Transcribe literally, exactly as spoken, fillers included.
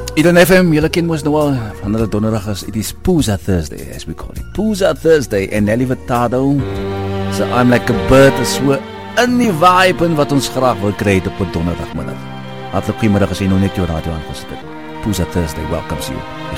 Eden F M, julle ken mos nou al, van hulle donderdag is, it is Pooza Thursday, as we call it. Pooza Thursday, en Nelly Furtado, so I'm like a bird, is so in die vibe en wat ons graag wil kry op 'n donderdagmiddag. Hartlik goeiemiddag as jy nou net jou radio aangesit het. Pooza Thursday welcomes you.